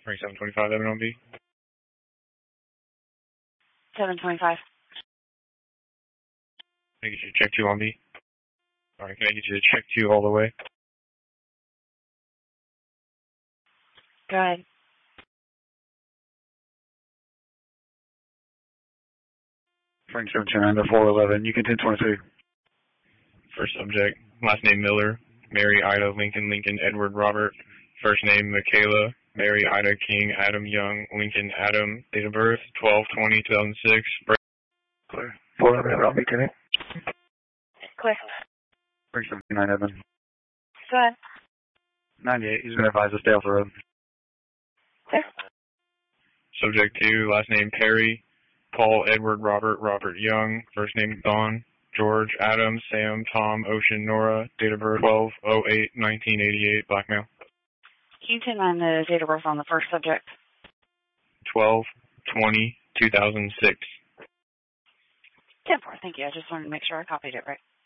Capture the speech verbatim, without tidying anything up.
twenty-seven twenty-five, Evan on B. seven twenty-five. Can I get you to check two on B? Alright, can I get you to check two all the way? Go ahead. Frank seven two nine to four eleven, you can ten twenty-two. First subject, last name Miller, Mary Ida Lincoln Lincoln Edward Robert. First name Michaela, Mary Ida King Adam Young Lincoln Adam. Date of birth twelve twenty two thousand six. Clear. four eleven, Evan on B, can you? Clear. Frank seven two nine, Evan. Go ahead. ninety-eight, he's been advised to stay off the road. Clear. Subject two, last name Perry, Paul Edward Robert Robert Young. First name Dawn, George Adam Sam Tom Ocean Nora. Date of birth twelve oh eight nineteen eighty-eight. Black male. Can you tell me the date of birth on the first subject? twelve twenty two thousand six. ten four, thank you. I just wanted to make sure I copied it right.